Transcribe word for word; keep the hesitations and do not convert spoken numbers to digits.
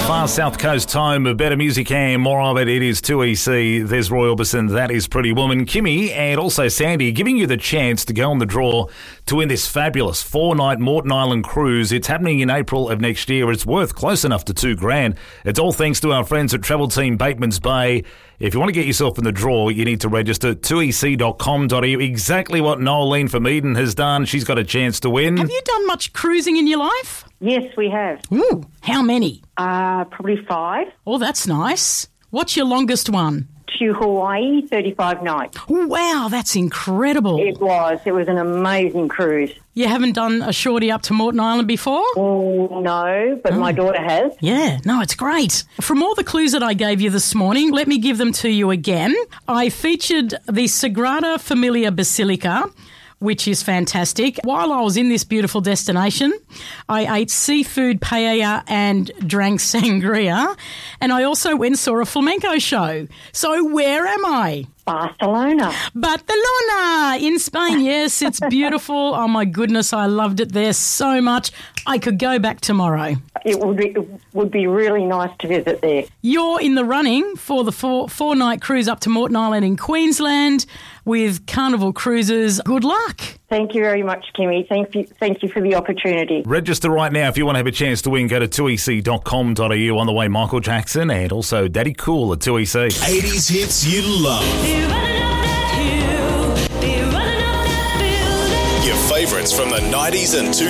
Far South Coast home of better music and more of it. It is two E C. There's Roy Orbison. That is Pretty Woman. Kimmy and also Sandy giving you the chance to go on the draw to win this fabulous four-night Moreton Island cruise. It's happening in April of next year. It's worth close enough to two grand. It's all thanks to our friends at Travel Team Bateman's Bay. If you want to get yourself in the draw, you need to register two e c dot com dot a u. Exactly what Noeline from Eden has done. She's got a chance to win. Have you done much cruising in your life? Yes, we have. Ooh, how many? Uh, probably five. Oh, that's nice. What's your longest one? To Hawaii, thirty-five nights. Wow, that's incredible. It was. It was an amazing cruise. You haven't done a shorty up to Moreton Island before? Oh, no, but oh. my daughter has. Yeah, no, it's great. From all the clues that I gave you this morning, let me give them to you again. I featured the Sagrada Familia Basilica, which is fantastic. While I was in this beautiful destination, I ate seafood paella and drank sangria, and I also went and saw a flamenco show. So where am I? Barcelona. Barcelona in Spain. Yes, it's beautiful. Oh, my goodness, I loved it there so much. I could go back tomorrow. It would be, it would be really nice to visit there. You're in the running for the four, four-night cruise up to Moreton Island in Queensland with Carnival Cruises. Good luck. Thank you very much, Kimmy. Thank you, thank you for the opportunity. Register right now if you want to have a chance to win. Go to two e c dot com dot a u. On the way, Michael Jackson and also Daddy Cool at two E C. eighties hits you love. Your favourites from the nineties and two